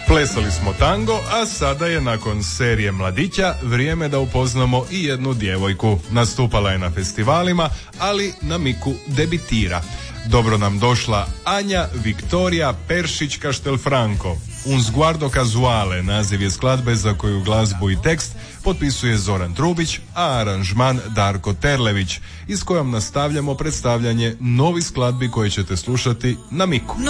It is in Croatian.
Plesali smo tango, a sada je nakon serije mladića vrijeme da upoznamo i jednu djevojku. Nastupala je na festivalima, ali na Miku debitira. Dobro nam došla Anja Viktorija Peršić Castelfranco. Un sguardo casuale naziv je skladbe za koju glazbu i tekst potpisuje Zoran Trubić, a aranžman Darko Terlević, i s kojom nastavljamo predstavljanje novih skladbi koje ćete slušati na Miku.